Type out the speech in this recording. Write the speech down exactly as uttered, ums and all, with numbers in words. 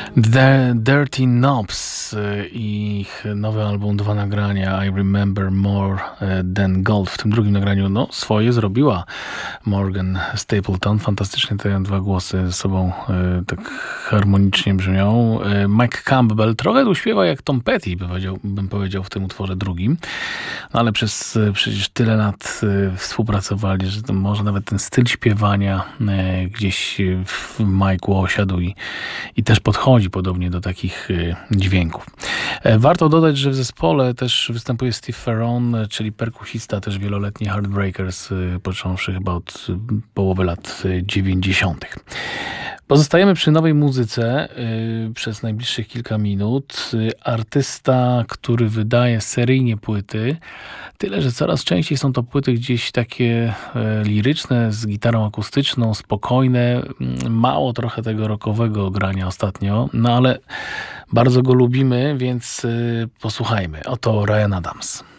The Dirty Knobs i ich nowy album, dwa nagrania I Remember More Than Gold. W tym drugim nagraniu no, swoje zrobiła Morgan Stapleton. Fantastycznie te dwa głosy ze sobą e, tak harmonicznie brzmią. E, Mike Campbell trochę tu śpiewa jak Tom Petty, by powiedział, bym powiedział w tym utworze drugim. No, ale przez e, przecież tyle lat e, współpracowali, że to może nawet ten styl śpiewania e, gdzieś w Mike'u osiadł i, i też podchodzi podobnie do takich y, dźwięków. E, warto dodać, że w zespole też występuje Steve Ferron, czyli perkusista, też wieloletni Heartbreakers, y, począwszy chyba od y, połowy lat y, dziewięćdziesiątych. Pozostajemy przy nowej muzyce y, przez najbliższych kilka minut. Y, artysta, który wydaje seryjnie płyty, tyle, że coraz częściej są to płyty gdzieś takie y, liryczne, z gitarą akustyczną, spokojne. Y, mało trochę tego rockowego grania ostatnio, no ale bardzo go lubimy, więc y, posłuchajmy. Oto Ryan Adams.